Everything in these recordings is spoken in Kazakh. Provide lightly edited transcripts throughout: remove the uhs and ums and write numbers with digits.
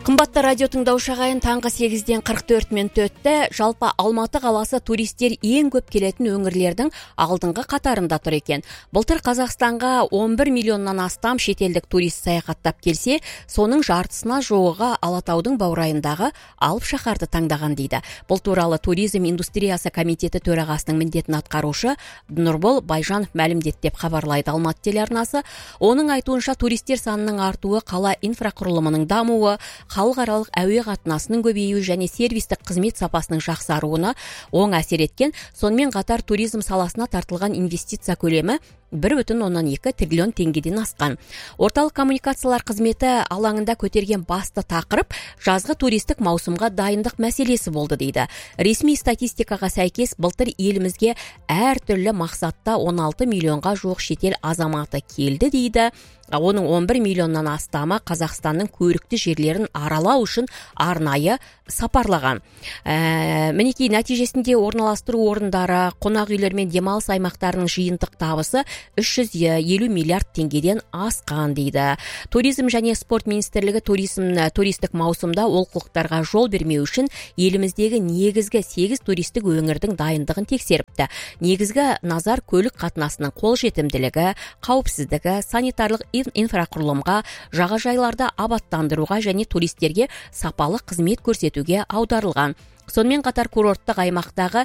Қымбатты радио тыңдаушы ағайын, таңғы 8-ден 44 минут өтті. Жалпы Алматы қаласы туристер ең көп келетін өңірлердің алдыңғы қатарында тұр екен. Былтыр Қазақстанға 11 миллионнан астам шетелдік турист саяхаттап келсе, соның жартысына жуығы Алатаудың баурайындағы Алып шаһарды таңдаған дейді. Бұл туралы туризм индустриясы комитеті төрағасының міндетін атқарушы Нұрбол Байжанов мәлімдеді деп хабарлайды Алматы телеарнасы. Оның айтуынша туристер санының артуы, қала инфрақұрылымының дамуы, халықаралық әуе қатынасының көбеюі және сервистік қызмет сапасының жақсаруына оң әсер еткен. Сонымен қатар туризм саласына тартылған инвестиция көлемі 1,2 триллион теңгеден асқан. Орталық коммуникациялар қызметі алаңында көтерген басты тақырып жазғы туристік маусымға дайындық мәселесі болды дейді. Ресми статистикаға сәйкес былтыр елімізге әртүрлі мақсатта 16 миллионға жуық шетел азаматы келді дейді. Оның 11 миллионнан астамы Қазақстанның көрікті жерлерін аралау үшін арнайы сапарлаған. Мінекей нәтижесінде орналастыру орындары, қонақ үйлер мен демалыс аймақтарының жиынтық табысы 350 миллиард теңгеден асқан дейді. Туризм және спорт министрлігі туристік маусымда олқылықтарға жол бермеу үшін еліміздегі негізгі 8 туристік өңірдің дайындығын тексеріпті. Негізгі назар көлік қатынасының қолжетімділігі, қауіпсіздігі, санитарлық инфрақұрылымға, жағажайларды абаттандыруға және туристерге сапалы қызмет көрсетуге аударылған. Сонымен қатар курорттық аймақтағы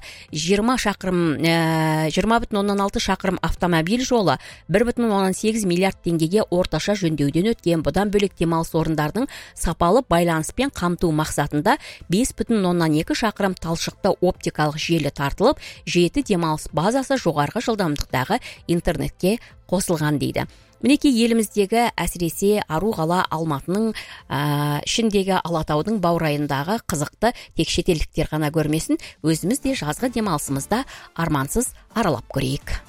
20,6 шақырым автомобиль жолы 1,8 миллиард теңгеге орташа жөндеуден өткен. Бұдан бөлек демалыс орындардың сапалы байланыспен қамту мақсатында 5,2 шақырым талшықты оптикалық желі тартылып, 7 демалыс базасы жоғарғы жылдамдықтағы интернетке қосылған дейді. Мінекей еліміздегі әсіресе ару қала Алматының ішіндегі Алатаудың баурайындағы қызықты тек шетелдіктер ғана көрмесін, өзіміз де жазғы демалысымызда армансыз аралап көрейік.